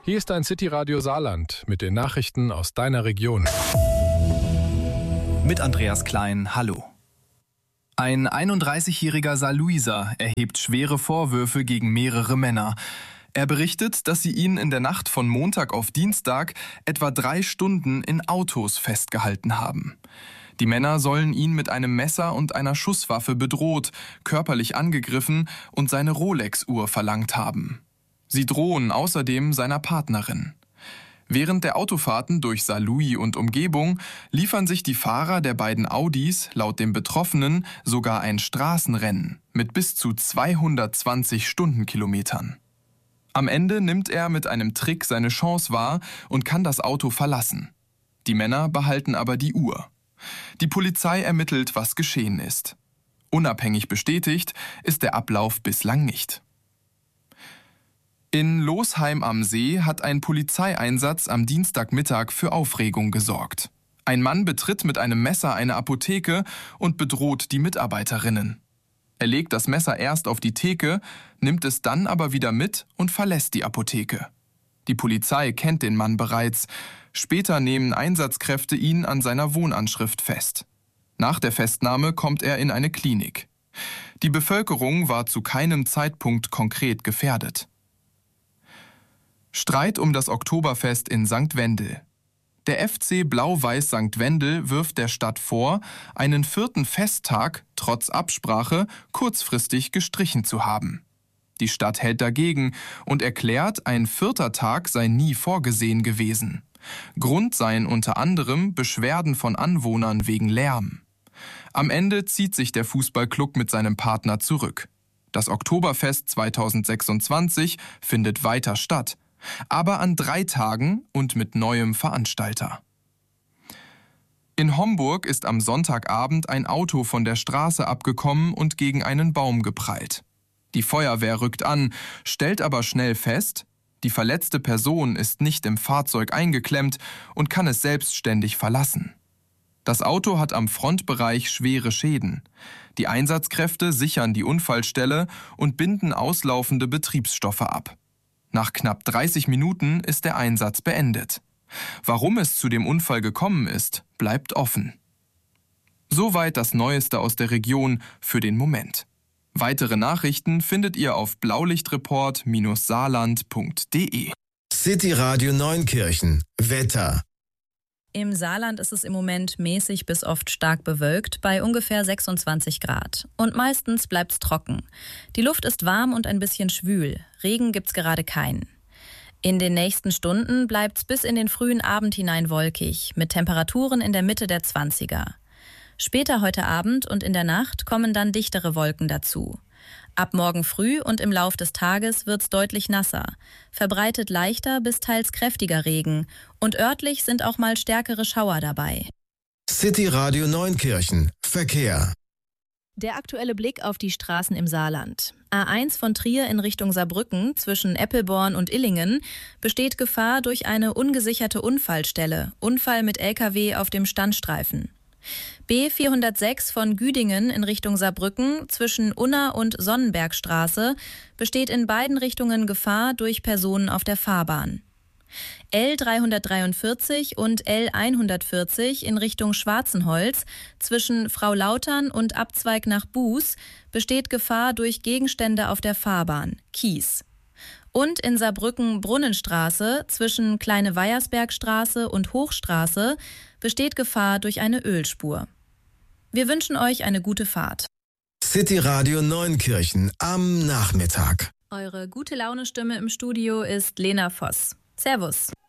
Hier ist ein City-Radio Saarland mit den Nachrichten aus deiner Region. Mit Andreas Klein, hallo. Ein 31-jähriger Saarlouiser erhebt schwere Vorwürfe gegen mehrere Männer. Er berichtet, dass sie ihn in der Nacht von Montag auf Dienstag etwa 3 Stunden in Autos festgehalten haben. Die Männer sollen ihn mit einem Messer und einer Schusswaffe bedroht, körperlich angegriffen und seine Rolex-Uhr verlangt haben. Sie drohen außerdem seiner Partnerin. Während der Autofahrten durch Saarlouis und Umgebung liefern sich die Fahrer der beiden Audis laut dem Betroffenen sogar ein Straßenrennen mit bis zu 220 Stundenkilometern. Am Ende nimmt er mit einem Trick seine Chance wahr und kann das Auto verlassen. Die Männer behalten aber die Uhr. Die Polizei ermittelt, was geschehen ist. Unabhängig bestätigt ist der Ablauf bislang nicht. In Losheim am See hat ein Polizeieinsatz am Dienstagmittag für Aufregung gesorgt. Ein Mann betritt mit einem Messer eine Apotheke und bedroht die Mitarbeiterinnen. Er legt das Messer erst auf die Theke, nimmt es dann aber wieder mit und verlässt die Apotheke. Die Polizei kennt den Mann bereits. Später nehmen Einsatzkräfte ihn an seiner Wohnanschrift fest. Nach der Festnahme kommt er in eine Klinik. Die Bevölkerung war zu keinem Zeitpunkt konkret gefährdet. Streit um das Oktoberfest in St. Wendel. Der FC Blau-Weiß St. Wendel wirft der Stadt vor, einen 4. Festtag, trotz Absprache, kurzfristig gestrichen zu haben. Die Stadt hält dagegen und erklärt, ein 4. Tag sei nie vorgesehen gewesen. Grund seien unter anderem Beschwerden von Anwohnern wegen Lärm. Am Ende zieht sich der Fußballclub mit seinem Partner zurück. Das Oktoberfest 2026 findet weiter statt, aber an 3 Tagen und mit neuem Veranstalter. In Homburg ist am Sonntagabend ein Auto von der Straße abgekommen und gegen einen Baum geprallt. Die Feuerwehr rückt an, stellt aber schnell fest, die verletzte Person ist nicht im Fahrzeug eingeklemmt und kann es selbstständig verlassen. Das Auto hat am Frontbereich schwere Schäden. Die Einsatzkräfte sichern die Unfallstelle und binden auslaufende Betriebsstoffe ab. Nach knapp 30 Minuten ist der Einsatz beendet. Warum es zu dem Unfall gekommen ist, bleibt offen. Soweit das Neueste aus der Region für den Moment. Weitere Nachrichten findet ihr auf blaulichtreport-saarland.de. City Radio Neunkirchen. Wetter. Im Saarland ist es im Moment mäßig bis oft stark bewölkt, bei ungefähr 26 Grad. Und meistens bleibt's trocken. Die Luft ist warm und ein bisschen schwül. Regen gibt's gerade keinen. In den nächsten Stunden bleibt's bis in den frühen Abend hinein wolkig, mit Temperaturen in der Mitte der 20er. Später heute Abend und in der Nacht kommen dann dichtere Wolken dazu. Ab morgen früh und im Lauf des Tages wird's deutlich nasser, verbreitet leichter bis teils kräftiger Regen und örtlich sind auch mal stärkere Schauer dabei. City Radio Neunkirchen. Verkehr. Der aktuelle Blick auf die Straßen im Saarland. A1 von Trier in Richtung Saarbrücken zwischen Eppelborn und Illingen besteht Gefahr durch eine ungesicherte Unfallstelle, Unfall mit LKW auf dem Standstreifen. B406 von Güdingen in Richtung Saarbrücken zwischen Unna und Sonnenbergstraße besteht in beiden Richtungen Gefahr durch Personen auf der Fahrbahn. L343 und L140 in Richtung Schwarzenholz zwischen Frau-Lautern und Abzweig nach Buß besteht Gefahr durch Gegenstände auf der Fahrbahn, Kies. Und in Saarbrücken Brunnenstraße zwischen Kleine Weiersbergstraße und Hochstraße besteht Gefahr durch eine Ölspur. Wir wünschen euch eine gute Fahrt. City Radio Neunkirchen am Nachmittag. Eure gute Laune-Stimme im Studio ist Lena Voss. Servus.